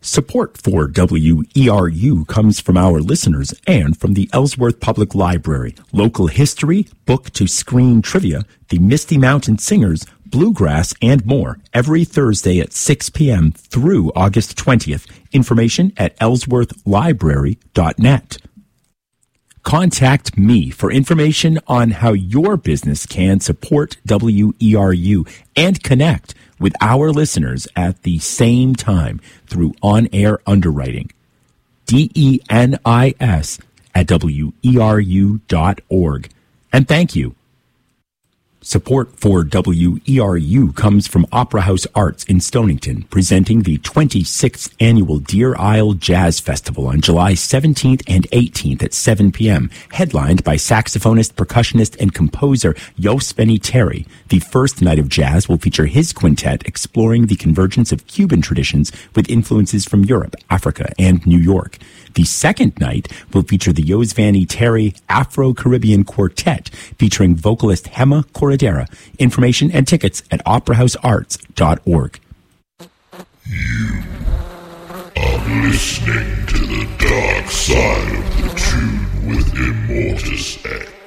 Support for WERU comes from our listeners and from the Ellsworth Public Library. Local history, book-to-screen trivia, the Misty Mountain Singers, bluegrass, and more every Thursday at 6 p.m. through August 20th. Information at ellsworthlibrary.net. Contact me for information on how your business can support WERU and connect with our listeners at the same time through on-air underwriting. DENIS@WERU.org. And thank you. Support for WERU comes from Opera House Arts in Stonington, presenting the 26th Annual Deer Isle Jazz Festival on July 17th and 18th at 7 p.m., headlined by saxophonist, percussionist, and composer Yosveni Terry. The first night of jazz will feature his quintet exploring the convergence of Cuban traditions with influences from Europe, Africa, and New York. The second night will feature the Yosveni Terry Afro-Caribbean Quartet featuring vocalist Hema Corredera. Information and tickets at operahousearts.org. You are listening to the dark side of the tune with Immortus X.